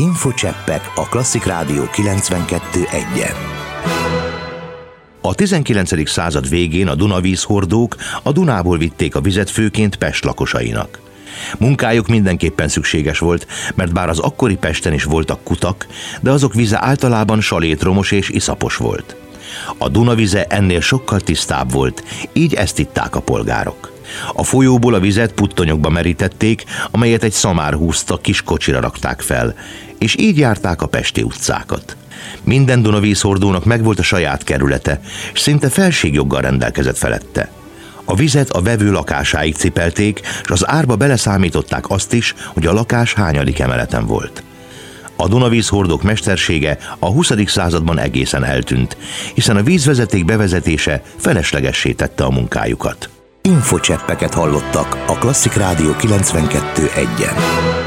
Infocseppek a Klasszik Rádió 92.1-en. A 19. század végén a Dunavízhordók a Dunából vitték a vizet főként Pest lakosainak. Munkájuk mindenképpen szükséges volt, mert bár az akkori Pesten is voltak kutak, de azok vize általában salétromos és iszapos volt. A Duna vize ennél sokkal tisztább volt, így ezt itták a polgárok. A folyóból a vizet puttonyokba merítették, amelyet egy szamár húzta, kis kocsira rakták fel, és így járták a pesti utcákat. Minden Dunavízhordónak megvolt a saját kerülete, és szinte felségjoggal rendelkezett felette. A vizet a vevő lakásáig cipelték, és az árba beleszámították azt is, hogy a lakás hányadik emeleten volt. A Dunavízhordók mestersége a 20. században egészen eltűnt, hiszen a vízvezeték bevezetése feleslegessé tette a munkájukat. Infocseppeket hallottak a Klasszik Rádió 92.1-en.